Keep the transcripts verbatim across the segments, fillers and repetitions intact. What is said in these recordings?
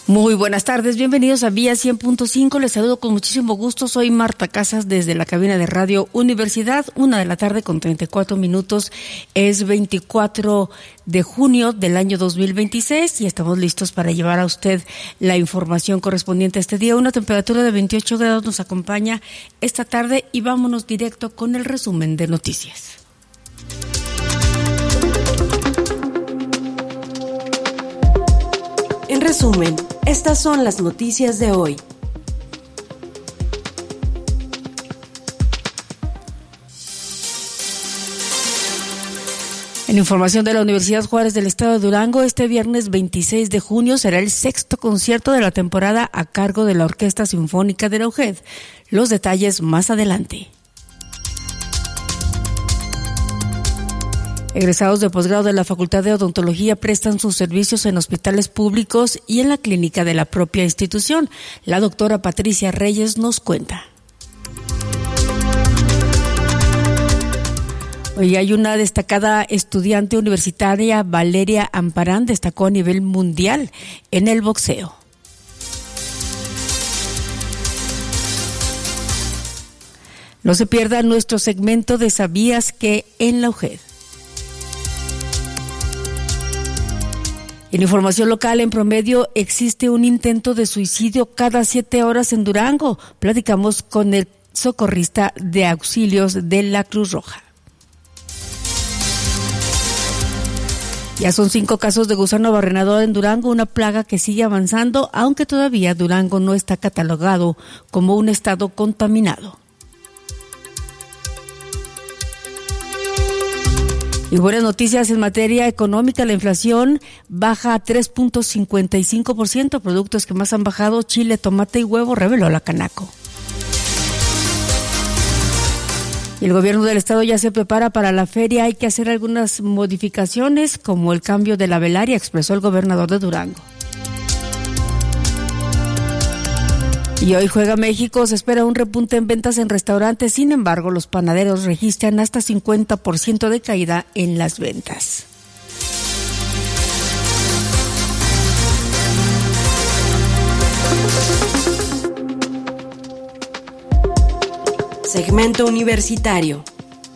Muy buenas tardes, bienvenidos a Vía cien punto cinco, les saludo con muchísimo gusto, soy Marta Casas desde la cabina de Radio Universidad, una de la tarde con treinta y cuatro minutos, es veinticuatro de junio del año dos mil veintiséis y estamos listos para llevar a usted la información correspondiente a este día. Una temperatura de veintiocho grados nos acompaña esta tarde y vámonos directo con el resumen de noticias. En resumen, estas son las noticias de hoy. En información de la Universidad Juárez del Estado de Durango, este viernes veintiséis de junio será el sexto concierto de la temporada a cargo de la Orquesta Sinfónica de la U G E D. Los detalles más adelante. Egresados de posgrado de la Facultad de Odontología prestan sus servicios en hospitales públicos y en la clínica de la propia institución. La doctora Patricia Reyes nos cuenta. Hoy hay una destacada estudiante universitaria, Valeria Amparán, destacó a nivel mundial en el boxeo. No se pierda nuestro segmento de ¿Sabías que? En la U G E D. En información local, en promedio existe un intento de suicidio cada siete horas en Durango. Platicamos con el socorrista de auxilios de la Cruz Roja. Ya son cinco casos de gusano barrenador en Durango, una plaga que sigue avanzando, aunque todavía Durango no está catalogado como un estado contaminado. Y buenas noticias en materia económica, la inflación baja a tres punto cincuenta y cinco por ciento, productos que más han bajado, chile, tomate y huevo, reveló la Canaco. Y el gobierno del estado ya se prepara para la feria, hay que hacer algunas modificaciones, como el cambio de la velaria, expresó el gobernador de Durango. Y hoy juega México, se espera un repunte en ventas en restaurantes, sin embargo, los panaderos registran hasta cincuenta por ciento de caída en las ventas. Segmento universitario.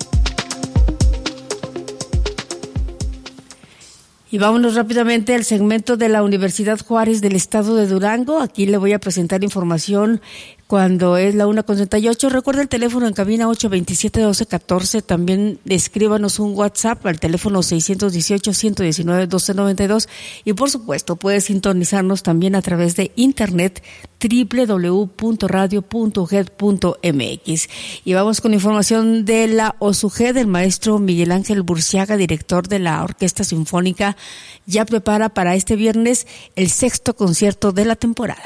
Y vámonos rápidamente al segmento de la Universidad Juárez del Estado de Durango. Aquí le voy a presentar información cuando es la una con treinta y ocho. Recuerda el teléfono en cabina ocho veintisiete doce catorce. También escríbanos un WhatsApp al teléfono seiscientos dieciocho ciento diecinueve doce noventa y dos. Y por supuesto puede sintonizarnos también a través de internet doble u doble u doble u punto radio punto u g e d punto m x. Y vamos con información de la O S U G E D. El maestro Miguel Ángel Burciaga, director de la Orquesta Sinfónica, ya prepara para este viernes el sexto concierto de la temporada.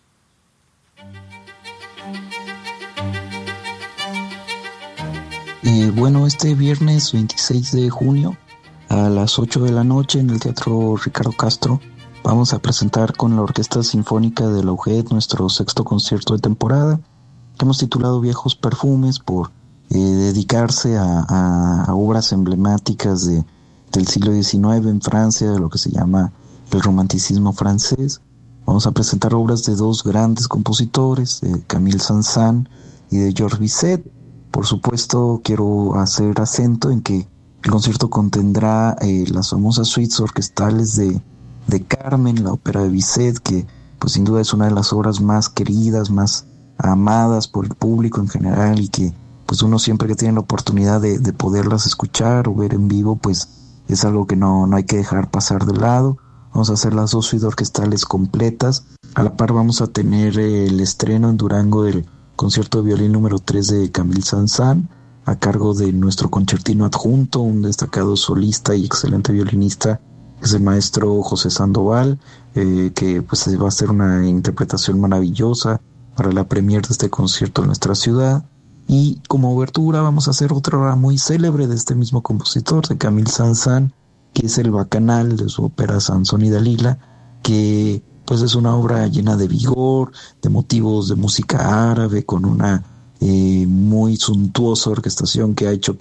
Eh, bueno, este viernes veintiséis de junio a las ocho de la noche en el Teatro Ricardo Castro vamos a presentar con la Orquesta Sinfónica de la U G E D nuestro sexto concierto de temporada, que hemos titulado Viejos Perfumes, por eh, dedicarse a, a, a obras emblemáticas de, del siglo diecinueve en Francia, de lo que se llama el romanticismo francés. Vamos a presentar obras de dos grandes compositores, de Camille Saint-Saëns y de Georges Bizet. Por supuesto, quiero hacer acento en que el concierto contendrá eh, las famosas suites orquestales de, de Carmen, la ópera de Bizet, que pues sin duda es una de las obras más queridas, más amadas por el público en general, y que pues uno siempre que tiene la oportunidad de, de poderlas escuchar o ver en vivo, pues es algo que no, no hay que dejar pasar de lado. Vamos a hacer las dos suites orquestales completas. A la par vamos a tener eh, el estreno en Durango del concierto de violín número tres de Camille Saint-Saëns, a cargo de nuestro concertino adjunto, un destacado solista y excelente violinista, que es el maestro José Sandoval, eh, que pues va a hacer una interpretación maravillosa para la premier de este concierto en nuestra ciudad. Y como obertura vamos a hacer otra obra muy célebre de este mismo compositor, de Camille Saint-Saëns, que es el Bacanal de su ópera Sansón y Dalila, que pues es una obra llena de vigor, de motivos de música árabe, con una eh, muy suntuosa orquestación que ha hecho que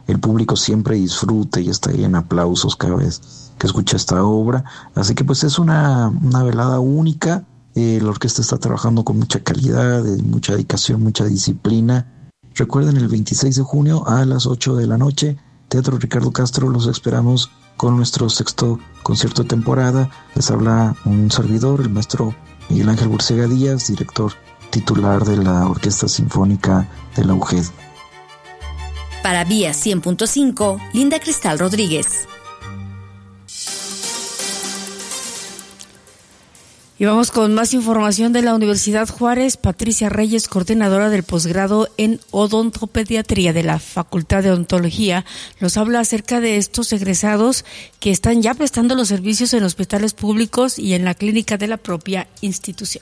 el público siempre disfrute y está ahí en aplausos cada vez que escucha esta obra. Así que pues es una, una velada única. Eh, la orquesta está trabajando con mucha calidad, eh, mucha dedicación, mucha disciplina. Recuerden, el veintiséis de junio a las ocho de la noche, Teatro Ricardo Castro, los esperamos con nuestro sexto concierto de temporada. Les habla un servidor, el maestro Miguel Ángel Burcega Díaz, director titular de la Orquesta Sinfónica de la U G E D. Para Vía cien punto cinco, Linda Cristal Rodríguez. Y vamos con más información de la Universidad Juárez. Patricia Reyes, coordinadora del posgrado en odontopediatría de la Facultad de Odontología, nos habla acerca de estos egresados que están ya prestando los servicios en hospitales públicos y en la clínica de la propia institución.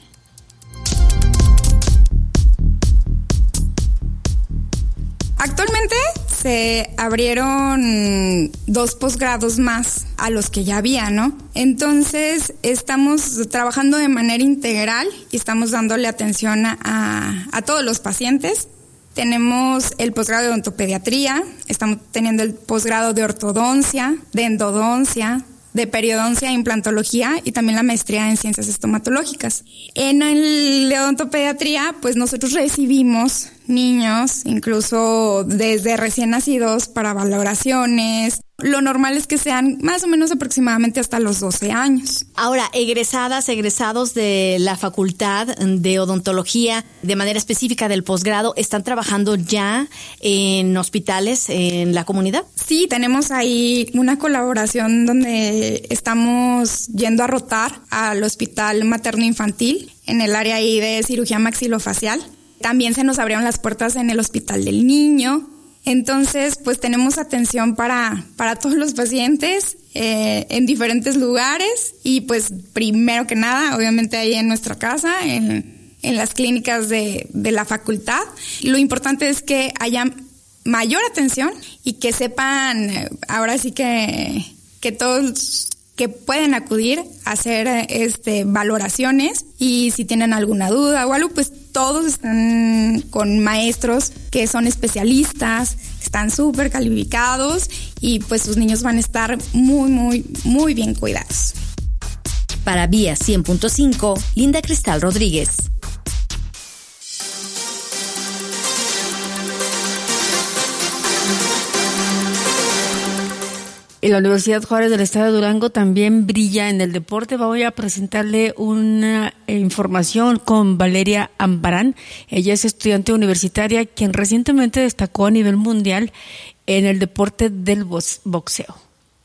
Actualmente se abrieron dos posgrados más a los que ya había, ¿no? Entonces estamos trabajando de manera integral y estamos dándole atención a, a todos los pacientes. Tenemos el posgrado de odontopediatría, estamos teniendo el posgrado de ortodoncia, de endodoncia, de periodoncia e implantología y también la maestría en ciencias estomatológicas. En el de odontopediatría, pues nosotros recibimos niños, incluso desde recién nacidos, para valoraciones. Lo normal es que sean más o menos aproximadamente hasta los doce años. Ahora, egresadas, egresados de la Facultad de Odontología, de manera específica del posgrado, ¿están trabajando ya en hospitales en la comunidad? Sí, tenemos ahí una colaboración donde estamos yendo a rotar al Hospital Materno Infantil en el área ahí de cirugía maxilofacial. También se nos abrieron las puertas en el Hospital del Niño. Entonces, pues tenemos atención para, para todos los pacientes eh, en diferentes lugares y pues primero que nada, obviamente ahí en nuestra casa, en, en las clínicas de, de la facultad. Lo importante es que haya mayor atención y que sepan, ahora sí que, que todos que pueden acudir a hacer este valoraciones y si tienen alguna duda o algo, pues todos están con maestros que son especialistas, están súper calificados y pues sus niños van a estar muy, muy, muy bien cuidados. Para Vía cien punto cinco, Linda Cristal Rodríguez. Y la Universidad Juárez del Estado de Durango también brilla en el deporte. Voy a presentarle una información con Valeria Amparán. Ella es estudiante universitaria quien recientemente destacó a nivel mundial en el deporte del boxeo.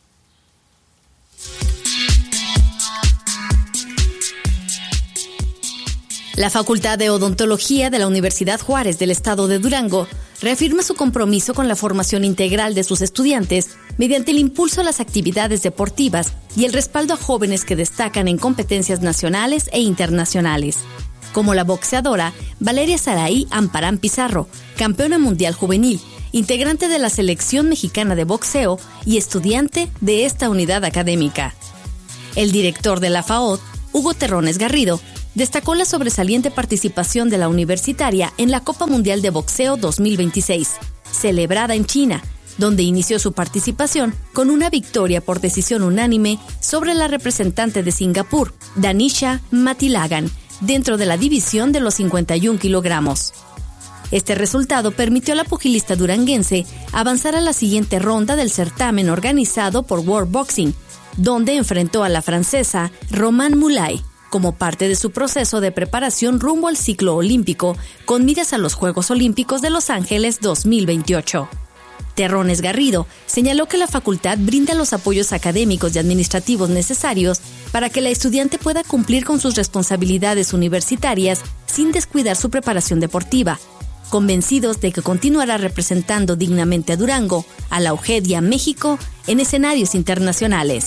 La Facultad de Odontología de la Universidad Juárez del Estado de Durango reafirma su compromiso con la formación integral de sus estudiantes mediante el impulso a las actividades deportivas y el respaldo a jóvenes que destacan en competencias nacionales e internacionales, como la boxeadora Valeria Saraí Amparán Pizarro, campeona mundial juvenil, integrante de la selección mexicana de boxeo y estudiante de esta unidad académica. El director de la F A O D, Hugo Terrones Garrido, destacó la sobresaliente participación de la universitaria en la Copa Mundial de Boxeo dos mil veintiséis, celebrada en China, donde inició su participación con una victoria por decisión unánime sobre la representante de Singapur, Danisha Matilagan, dentro de la división de los cincuenta y un kilogramos. Este resultado permitió a la pugilista duranguense avanzar a la siguiente ronda del certamen organizado por World Boxing, donde enfrentó a la francesa Romane Moulay, como parte de su proceso de preparación rumbo al ciclo olímpico, con miras a los Juegos Olímpicos de Los Ángeles dos mil veintiocho. Terrones Garrido señaló que la facultad brinda los apoyos académicos y administrativos necesarios para que la estudiante pueda cumplir con sus responsabilidades universitarias sin descuidar su preparación deportiva, convencidos de que continuará representando dignamente a Durango, a la U G E D y a México en escenarios internacionales.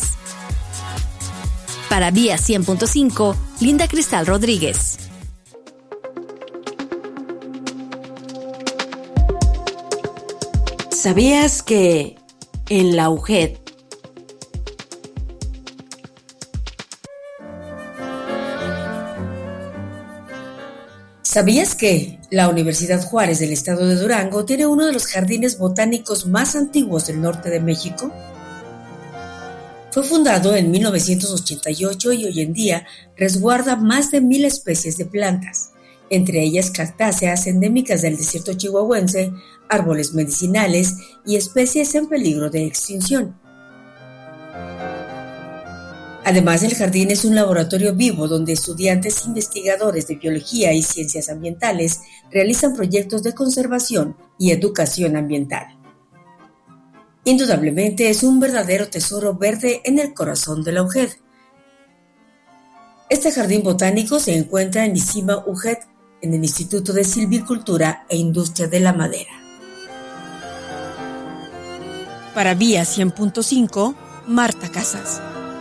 Para Vía cien punto cinco, Linda Cristal Rodríguez. ¿Sabías que en la U G E D ¿Sabías que la Universidad Juárez del estado de Durango tiene uno de los jardines botánicos más antiguos del norte de México? Fue fundado en mil novecientos ochenta y ocho y hoy en día resguarda más de mil especies de plantas, entre ellas cactáceas endémicas del desierto chihuahuense, árboles medicinales y especies en peligro de extinción. Además, el jardín es un laboratorio vivo donde estudiantes investigadores de biología y ciencias ambientales realizan proyectos de conservación y educación ambiental. Indudablemente es un verdadero tesoro verde en el corazón de la U G E D. Este jardín botánico se encuentra en ICIMA U G E D, en el Instituto de Silvicultura e Industria de la Madera. Para Vía cien punto cinco, Marta Casas.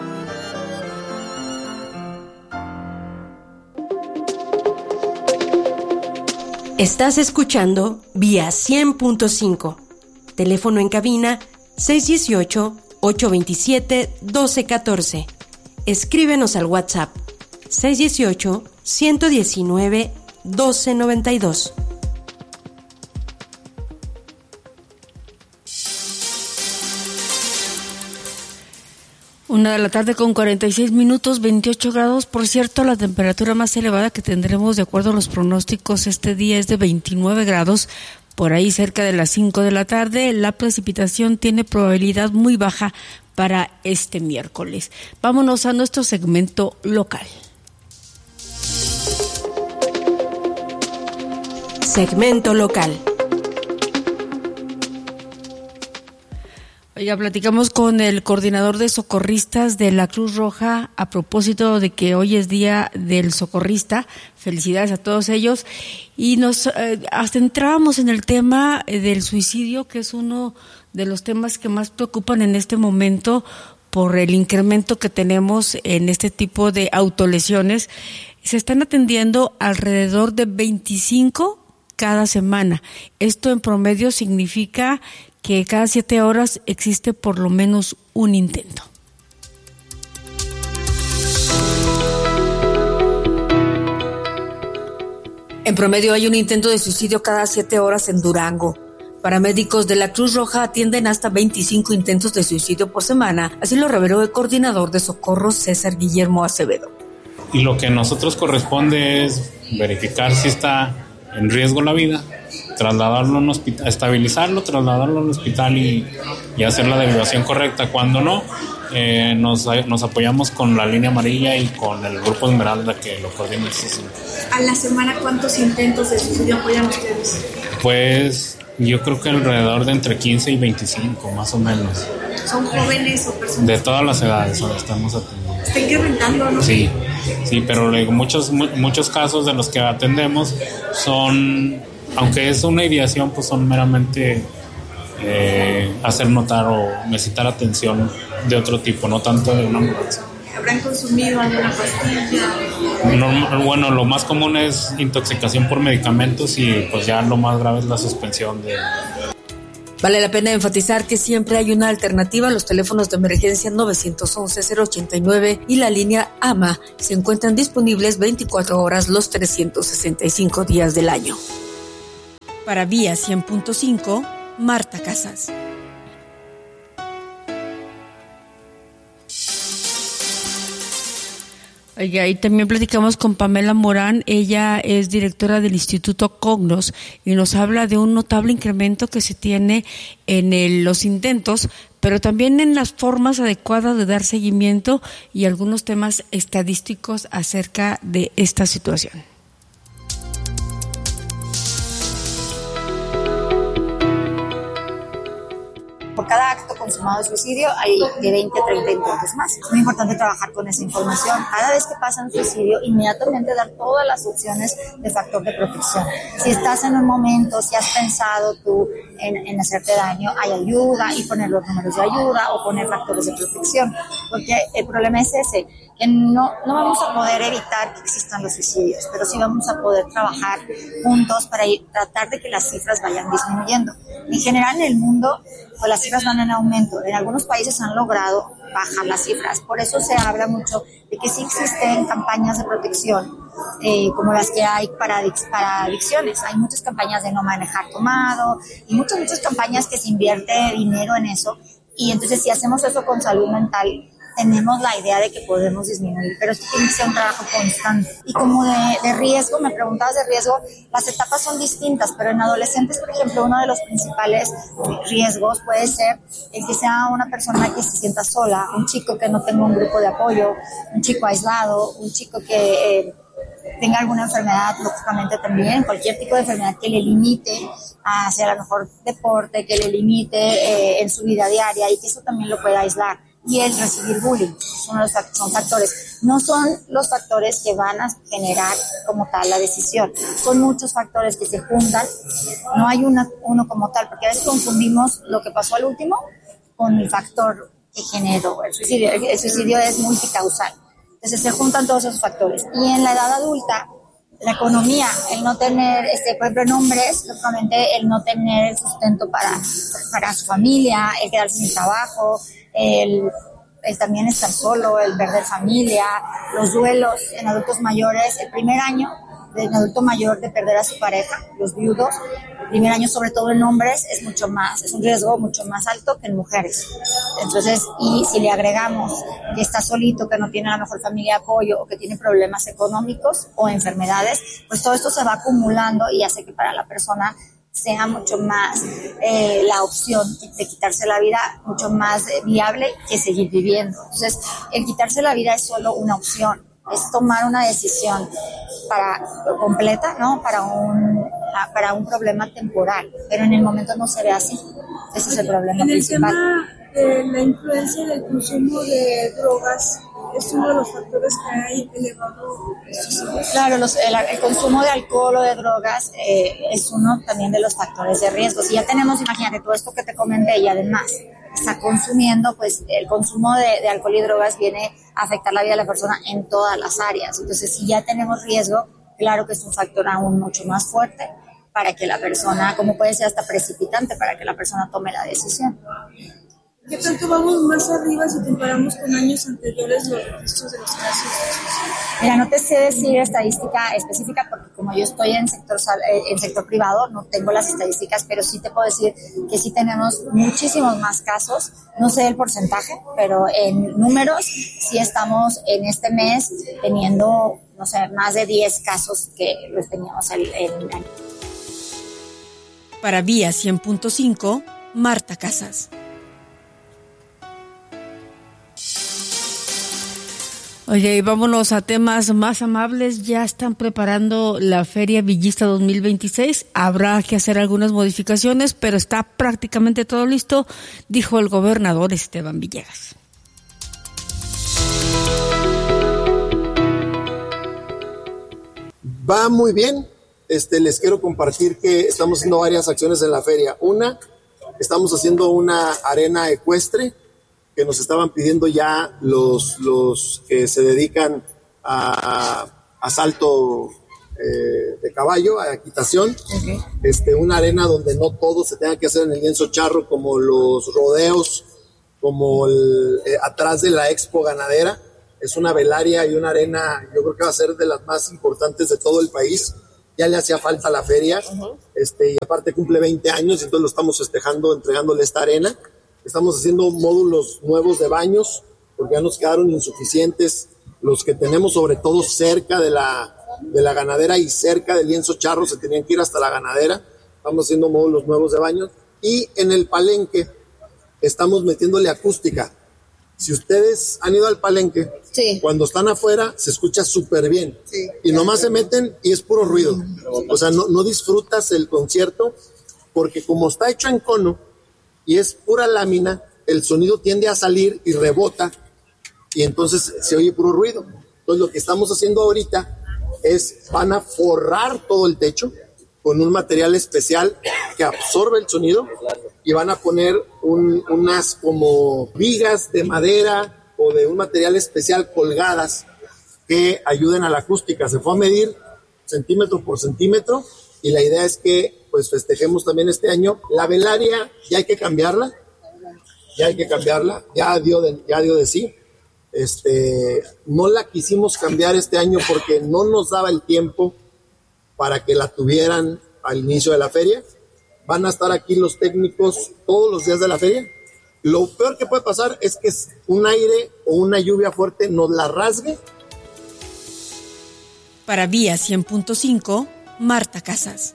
Estás escuchando Vía cien punto cinco. Teléfono en cabina seis uno ocho, ocho dos siete, uno dos uno cuatro. Escríbenos al WhatsApp seis uno ocho, uno uno nueve, uno dos nueve dos. Una de la tarde con cuarenta y seis minutos, veintiocho grados. Por cierto, la temperatura más elevada que tendremos de acuerdo a los pronósticos este día es de veintinueve grados. Por ahí cerca de las cinco de la tarde, la precipitación tiene probabilidad muy baja para este miércoles. Vámonos a nuestro segmento local. Segmento local. Oiga, platicamos con el coordinador de socorristas de la Cruz Roja a propósito de que hoy es Día del Socorrista. Felicidades a todos ellos. Y nos eh, centrábamos en el tema del suicidio, que es uno de los temas que más preocupan en este momento por el incremento que tenemos en este tipo de autolesiones. Se están atendiendo alrededor de veinticinco cada semana. Esto en promedio significa que cada siete horas existe por lo menos un intento. En promedio hay un intento de suicidio cada siete horas en Durango. Paramédicos de la Cruz Roja atienden hasta veinticinco intentos de suicidio por semana, así lo reveló el coordinador de socorro César Guillermo Acevedo. Y lo que a nosotros corresponde es verificar si está en riesgo la vida, trasladarlo a un hospital, estabilizarlo, trasladarlo al hospital y, y hacer la derivación correcta. Cuando no, eh, nos, nos apoyamos con la línea amarilla y con el grupo Esmeralda que lo coordina. ¿A la semana cuántos intentos de suicidio apoyan ustedes? Pues yo creo que alrededor de entre quince y veinticinco, más o menos. ¿Son jóvenes o personas? De todas las edades estamos atendiendo. Está incrementando, ¿no? Sí, sí, pero muchos, muchos casos de los que atendemos son, aunque es una ideación, pues son meramente eh, hacer notar o necesitar atención de otro tipo, no tanto de una ambulancia. ¿Habrán consumido alguna pastilla? No, bueno, lo más común es intoxicación por medicamentos y pues ya lo más grave es la suspensión de... Vale la pena enfatizar que siempre hay una alternativa. Los teléfonos de emergencia nueve once, cero ochenta y nueve y la línea A M A se encuentran disponibles veinticuatro horas los trescientos sesenta y cinco días del año. Para Vía cien punto cinco, Marta Casas. Oiga, y también platicamos con Pamela Morán. Ella es directora del Instituto Cognos y nos habla de un notable incremento que se tiene en el, los intentos, pero también en las formas adecuadas de dar seguimiento y algunos temas estadísticos acerca de esta situación. Por cada acto consumado de suicidio hay de veinte a treinta intentos más. Es muy importante trabajar con esa información. Cada vez que pasa un suicidio, inmediatamente dar todas las opciones de factor de protección. Si estás en un momento, si has pensado tú en, en hacerte daño, hay ayuda y poner los números de ayuda o poner factores de protección. Porque el problema es ese, que no, no vamos a poder evitar que existan los suicidios, pero sí vamos a poder trabajar juntos para ir, tratar de que las cifras vayan disminuyendo. En general en el mundo, pues las cifras van en aumento. En algunos países han logrado bajar las cifras. Por eso se habla mucho de que sí existen campañas de protección eh, como las que hay para, para adicciones. Hay muchas campañas de no manejar tomado y muchas, muchas campañas que se invierte dinero en eso. Y entonces si hacemos eso con salud mental, tenemos la idea de que podemos disminuir, pero esto tiene que ser un trabajo constante. Y como de, de riesgo, me preguntabas de riesgo, las etapas son distintas, pero en adolescentes, por ejemplo, uno de los principales riesgos puede ser el que sea una persona que se sienta sola, un chico que no tenga un grupo de apoyo, un chico aislado, un chico que eh, tenga alguna enfermedad, lógicamente también, cualquier tipo de enfermedad que le limite a hacer a lo mejor deporte, que le limite eh, en su vida diaria y que eso también lo pueda aislar. Y el recibir bullying, son, los, son factores, no son los factores que van a generar como tal la decisión, son muchos factores que se juntan, no hay una, uno como tal, porque a veces confundimos lo que pasó al último con el factor que generó el suicidio. El, el suicidio es multicausal, entonces se juntan todos esos factores. Y en la edad adulta, la economía, el no tener, este, por ejemplo, en hombres, lógicamente el no tener el sustento para, para su familia, el quedarse sin trabajo, El, el también estar solo, el perder familia, los duelos en adultos mayores, el primer año de un adulto mayor de perder a su pareja, los viudos, el primer año sobre todo en hombres es mucho más, es un riesgo mucho más alto que en mujeres. Entonces, y si le agregamos que está solito, que no tiene a lo mejor familia de apoyo o que tiene problemas económicos o enfermedades, pues todo esto se va acumulando y hace que para la persona sea mucho más eh, la opción de quitarse la vida, mucho más eh, viable que seguir viviendo. Entonces, el quitarse la vida es solo una opción, es tomar una decisión para completa, ¿no? Para un para un problema temporal, pero en el momento no se ve así. Ese es el problema en el principal. Tema de la influencia del consumo de drogas, es uno de los factores que hay elevado. Claro, los, el, el consumo de alcohol o de drogas eh, es uno también de los factores de riesgo. Si ya tenemos, imagínate, todo esto que te comenté y además está consumiendo, pues el consumo de, de alcohol y drogas viene a afectar la vida de la persona en todas las áreas. Entonces, si ya tenemos riesgo, claro que es un factor aún mucho más fuerte para que la persona, como puede ser hasta precipitante, para que la persona tome la decisión. ¿Qué tanto vamos más arriba si comparamos con años anteriores los registros de los casos? Mira, no te sé decir estadística específica porque como yo estoy en sector en sector privado, no tengo las estadísticas, pero sí te puedo decir que sí tenemos muchísimos más casos. No sé el porcentaje, pero en números sí estamos en este mes teniendo, no sé, más de diez casos que los teníamos el, el año. Para Vía cien punto cinco, Marta Casas. Oye, y vámonos a temas más amables. Ya están preparando la Feria Villista dos mil veintiséis. Habrá que hacer algunas modificaciones, pero está prácticamente todo listo, dijo el gobernador Esteban Villegas. Va muy bien. Este, les quiero compartir que estamos haciendo varias acciones en la feria. Una, estamos haciendo una arena ecuestre que nos estaban pidiendo ya los, los que se dedican a, a salto eh, de caballo, a equitación. Okay. Este, una arena donde no todo se tenga que hacer en el lienzo charro, como los rodeos, como el, eh, atrás de la expo ganadera. Es una velaria y una arena, yo creo que va a ser de las más importantes de todo el país. Ya le hacía falta la feria, uh-huh. este, y aparte cumple veinte años, entonces lo estamos festejando, entregándole esta arena. Estamos haciendo módulos nuevos de baños, porque ya nos quedaron insuficientes los que tenemos, sobre todo cerca de la, de la ganadera y cerca del lienzo charro, se tenían que ir hasta la ganadera. Estamos haciendo módulos nuevos de baños. Y en el palenque estamos metiéndole acústica. Si ustedes han ido al palenque, sí. Cuando están afuera se escucha súper bien, sí. Y nomás se meten y es puro ruido. O sea, no, no disfrutas el concierto, porque como está hecho en cono y es pura lámina, el sonido tiende a salir y rebota, y entonces se oye puro ruido. Entonces lo que estamos haciendo ahorita es, van a forrar todo el techo con un material especial que absorbe el sonido, y van a poner un, unas como vigas de madera o de un material especial colgadas que ayuden a la acústica. Se fue a medir centímetro por centímetro, y la idea es que pues festejemos también este año. La velaria ya hay que cambiarla, ya hay que cambiarla, ya dio de, ya dio de sí. Este, no la quisimos cambiar este año porque no nos daba el tiempo para que la tuvieran al inicio de la feria. Van a estar aquí los técnicos todos los días de la feria. Lo peor que puede pasar es que un aire o una lluvia fuerte nos la rasgue. Para Vía cien punto cinco, Marta Casas.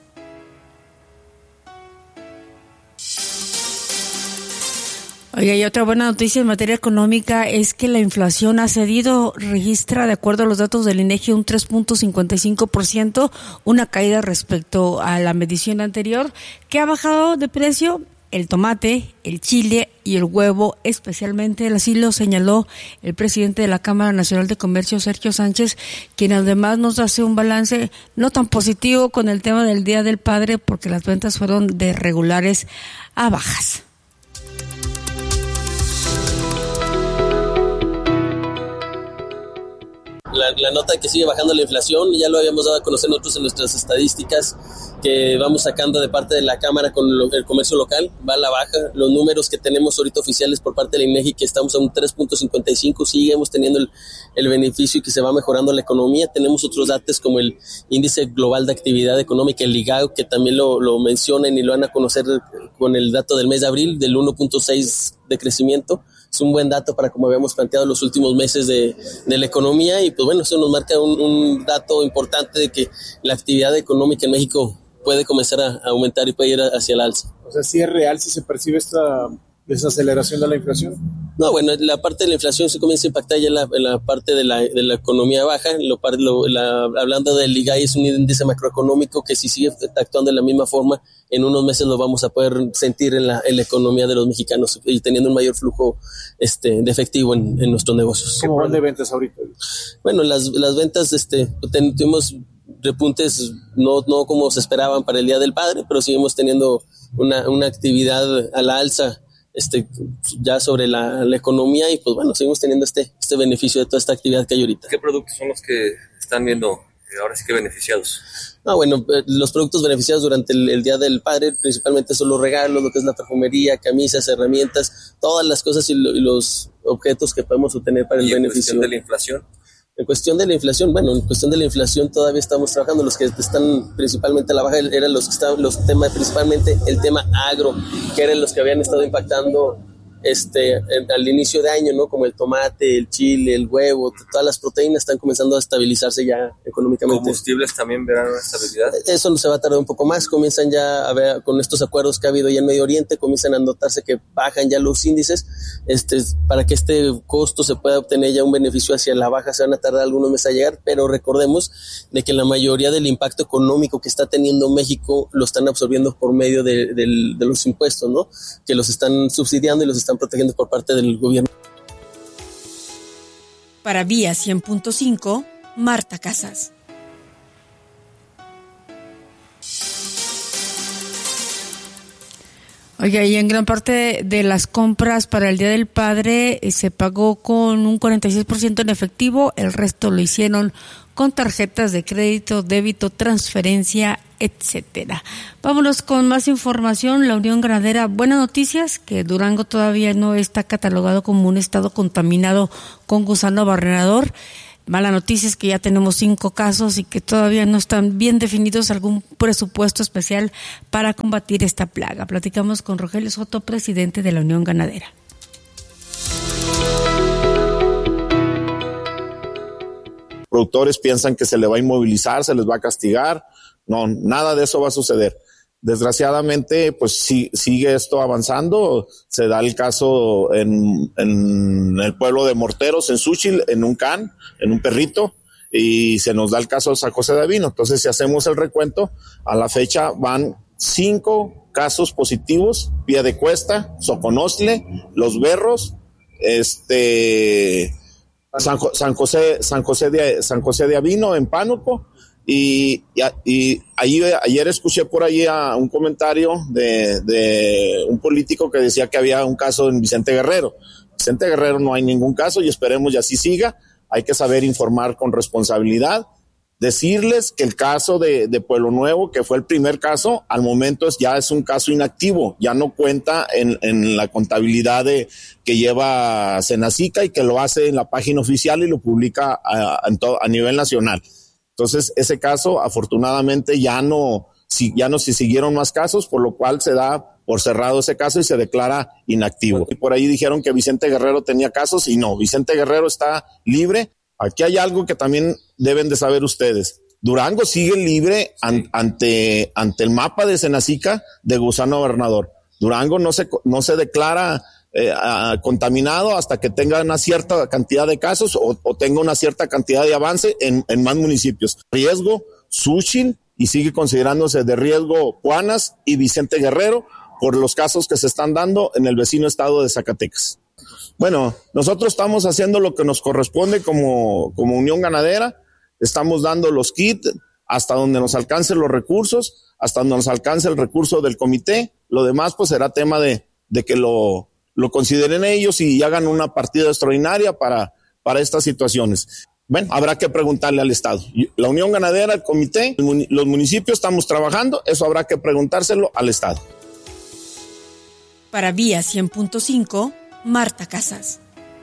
Oiga, y otra buena noticia en materia económica es que la inflación ha cedido, registra, de acuerdo a los datos del INEGI, un tres punto cincuenta y cinco por ciento, una caída respecto a la medición anterior. ¿Qué ha bajado de precio? El tomate, el chile y el huevo, especialmente. Así lo señaló el presidente de la Cámara Nacional de Comercio, Sergio Sánchez, quien además nos hace un balance no tan positivo con el tema del Día del Padre, porque las ventas fueron de regulares a bajas. La, la nota que sigue bajando la inflación, ya lo habíamos dado a conocer nosotros en nuestras estadísticas que vamos sacando de parte de la Cámara con lo, el comercio local, va a la baja. Los números que tenemos ahorita oficiales por parte del INEGI, que estamos a un tres punto cincuenta y cinco, seguimos teniendo el, el beneficio y que se va mejorando la economía. Tenemos otros datos como el Índice Global de Actividad Económica, el IGAO, que también lo, lo mencionan y lo van a conocer con el dato del mes de abril, del uno punto seis de crecimiento. Es un buen dato para como habíamos planteado los últimos meses de, de la economía, y pues bueno, eso nos marca un, un dato importante de que la actividad económica en México puede comenzar a, a aumentar y puede ir hacia el alza. O sea, ¿sí es real si se percibe esta desaceleración de la inflación? No, bueno, la parte de la inflación se comienza a impactar ya en la, en la parte de la, de la economía baja. Lo, lo, la, hablando del I G A I, es un índice macroeconómico que si sigue actuando de la misma forma, en unos meses lo vamos a poder sentir en la, en la economía de los mexicanos y teniendo un mayor flujo este, de efectivo en, en nuestros negocios. ¿Cómo van de ventas ahorita? Bueno, las, las ventas este, ten, tuvimos repuntes no, no como se esperaban para el Día del Padre, pero seguimos teniendo una, una actividad a la alza este ya sobre la, la economía, y pues bueno, seguimos teniendo este, este beneficio de toda esta actividad que hay ahorita. ¿Qué productos son los que están viendo eh, ahora sí que beneficiados? Ah, bueno, eh, los productos beneficiados durante el, el Día del Padre principalmente son los regalos, lo que es la perfumería, camisas, herramientas, todas las cosas y, lo, y los objetos que podemos obtener para el beneficio. ¿Y en cuestión de la inflación? En cuestión de la inflación, bueno, en cuestión de la inflación todavía estamos trabajando. Los que están principalmente a la baja eran los que estaban, los temas, principalmente el tema agro, que eran los que habían estado impactando este en, al inicio de año, ¿no? Como el tomate, el chile, el huevo, todas las proteínas están comenzando a estabilizarse ya económicamente. ¿Combustibles también verán una estabilidad? Eso se va a tardar un poco más. Comienzan ya a ver, con estos acuerdos que ha habido ya en Medio Oriente, comienzan a notarse que bajan ya los índices. Este, para que este costo se pueda obtener ya un beneficio hacia la baja, se van a tardar algunos meses a llegar, pero recordemos de que la mayoría del impacto económico que está teniendo México lo están absorbiendo por medio de, de, de los impuestos, ¿no? Que los están subsidiando y los están protegiendo por parte del gobierno. Para Vía cien punto cinco, Marta Casas. Oiga, y en gran parte de las compras para el Día del Padre eh, se pagó con un cuarenta y seis por ciento en efectivo, el resto lo hicieron con tarjetas de crédito, débito, transferencia, etcétera. Vámonos con más información. La Unión Ganadera, buenas noticias, que Durango todavía no está catalogado como un estado contaminado con gusano barrenador. Mala noticia es que ya tenemos cinco casos y que todavía no están bien definidos algún presupuesto especial para combatir esta plaga. Platicamos con Rogelio Soto, presidente de la Unión Ganadera. Productores piensan que se le va a inmovilizar, se les va a castigar. No, nada de eso va a suceder. Desgraciadamente, pues sí, sigue esto avanzando. Se da el caso en, en el pueblo de Morteros, en Xúchitl, en un can, en un perrito, y se nos da el caso de San José de Avino. Entonces, si hacemos el recuento, a la fecha van cinco casos positivos: Vía de Cuesta, Soconostle, Los Berros, este... San, San José, San José de, San José de Avino en Pánuco, y, y, y ahí, ayer escuché por ahí a un comentario de, de un político que decía que había un caso en Vicente Guerrero. Vicente Guerrero no hay ningún caso y esperemos y así siga. Hay que saber informar con responsabilidad. Decirles que el caso de, de Pueblo Nuevo, que fue el primer caso, al momento es, ya es un caso inactivo, ya no cuenta en, en la contabilidad de, que lleva Senacica y que lo hace en la página oficial y lo publica a, a, todo, a nivel nacional. Entonces, ese caso, afortunadamente, ya no, si, ya no se siguieron más casos, por lo cual se da por cerrado ese caso y se declara inactivo. Y por ahí dijeron que Vicente Guerrero tenía casos y no, Vicente Guerrero está libre. Aquí hay algo que también deben de saber ustedes. Durango sigue libre an, ante, ante el mapa de Senacica de gusano gobernador. Durango no se, no se declara eh, a, contaminado hasta que tenga una cierta cantidad de casos o, o tenga una cierta cantidad de avance en, en más municipios. Riesgo, Xúchitl, y sigue considerándose de riesgo Puanas y Vicente Guerrero por los casos que se están dando en el vecino estado de Zacatecas. Bueno, nosotros estamos haciendo lo que nos corresponde como, como Unión Ganadera, estamos dando los kits hasta donde nos alcancen los recursos, hasta donde nos alcance el recurso del comité, lo demás pues será tema de, de que lo, lo consideren ellos y hagan una partida extraordinaria para, para estas situaciones. Bueno, habrá que preguntarle al Estado. La Unión Ganadera, el comité, los municipios estamos trabajando, eso habrá que preguntárselo al Estado. Para Vía cien punto cinco, Marta Casas.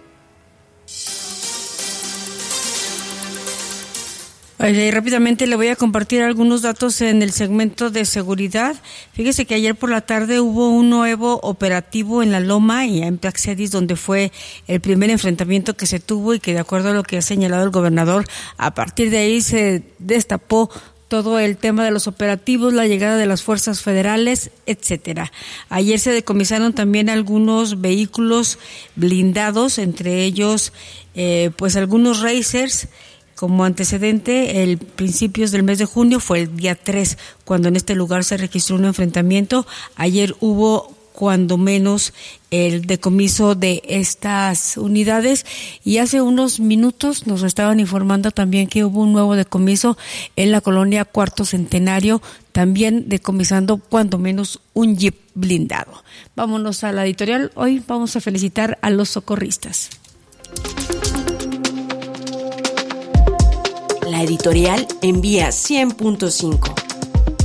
Oye, rápidamente le voy a compartir algunos datos en el segmento de seguridad. Fíjese que ayer por la tarde hubo un nuevo operativo en La Loma y en Plaxedis, donde fue el primer enfrentamiento que se tuvo y que, de acuerdo a lo que ha señalado el gobernador, a partir de ahí se destapó todo el tema de los operativos, la llegada de las fuerzas federales, etcétera. Ayer se decomisaron también algunos vehículos blindados, entre ellos eh, pues algunos racers. Como antecedente, el principios del mes de junio fue el día tres, cuando en este lugar se registró un enfrentamiento. Ayer hubo cuando menos el decomiso de estas unidades y hace unos minutos nos estaban informando también que hubo un nuevo decomiso en la colonia Cuarto Centenario, también decomisando cuando menos un jeep blindado. Vámonos a la editorial. Hoy vamos a felicitar a los socorristas. La editorial en Vía cien punto cinco.